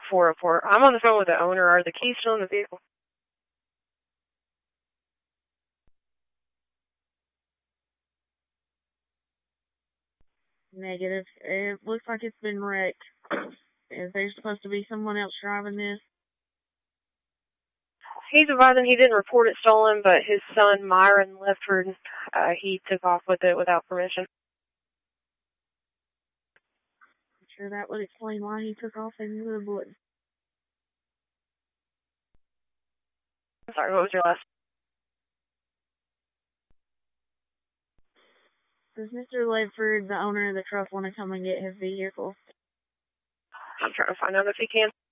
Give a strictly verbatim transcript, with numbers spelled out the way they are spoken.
four oh four. I'm on the phone with the owner. Are the keys still in the vehicle? Negative. It looks like it's been wrecked. Is there supposed to be someone else driving this? He's advising he didn't report it stolen, but his son, Myron Ledford, uh, he took off with it without permission. I'm sure that would explain why he took off into the woods. Sorry, what was your last? Does Mister Ledford, the owner of the truck, want to come and get his vehicle? I'm trying to find out if he can.